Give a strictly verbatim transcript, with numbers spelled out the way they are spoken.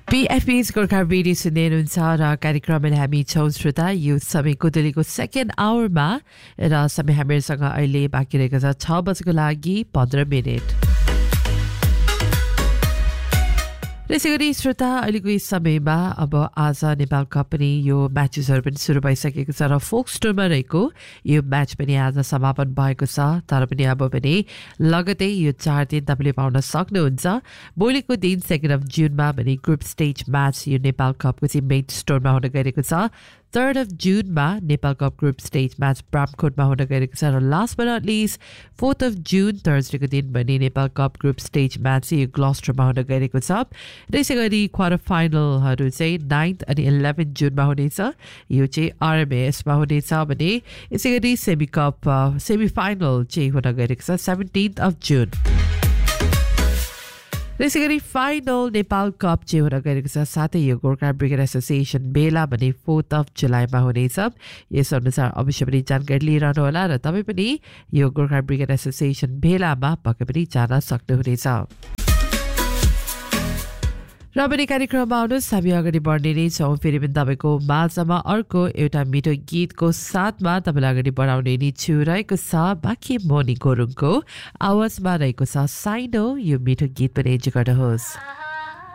पीएफपी's Gorkha radio सुन्दै हुनुहुन्छ र कार्यक्रममा हामी छौँ श्रोता यो समयको दिल्लीको सेकेन्ड आवरमा र समय हामीसँग अहिले बाँकी रहेको छ छ बजेको लागि पन्ध्र मिनट त्यसै गरी श्रोता अहिलेको यस समयमा अब आज नेपाल कप पनि यो म्याचेसहरू पनि सुरु भइसकेको छ र फोक्सटोरमा रहेको यो म्याच पनि आज समापन भएको छ तर पनि अब पनि लगतै यो चार दिन तपाईँले पाउन सक्नुहुन्छ भोलिको दिन सेकेन्ड अफ जुनमा भने ग्रुप स्टेज म्याच यो नेपाल कपको चाहिँ मेन स्टोरमा हुन गइरहेको छ थर्ड अफ जुनमा Nepal cup group stage match ब्रामकोटमा हुन गइरहेको छ र last but not list fourth of जुन थर्सडेको दिन भने Nepal cup group stage match यो ग्लस्टरमा हुन गइरहेको छ त्यसै गरी क्वार्टर फाइनलहरू चाहिँ नाइन्थ अनि इलेभेन जुनमा हुनेछ यो चाहिँ आरएमएसमा हुनेछ भने यसै गरी सेमी कप सेमी फाइनल चाहिँ हुन गइरहेको छ सेभेन्टिन्थ अफ जुन त्यसै गरी फाइनल नेपाल कप चाहिँ हुन गइरहेको छ साथै यो गोर्खा ब्रिगेड एसोसिएसन बेला भने फोर्थ अफ जुलाईमा हुनेछ यस अनुसार अवश्य पनि जानकारी लिइरहनु होला र तपाईँ पनि यो गोर्खा ब्रिगेड एसोसिएसन बेलामा पक्कै पनि जान सक्नुहुनेछ र पनि कार्यक्रममा आउनुहोस् हामी अगाडि बढ्ने नै छौँ फेरि पनि तपाईँको माझमा अर्को एउटा मिठो गीतको साथमा तपाईँलाई अगाडि बढाउने नै छु रहेको छ बाँकी मोनी गुरुङको आवाजमा रहेको छ साइनो यो मिठो गीत पनि एन्जोय गर्नुहोस्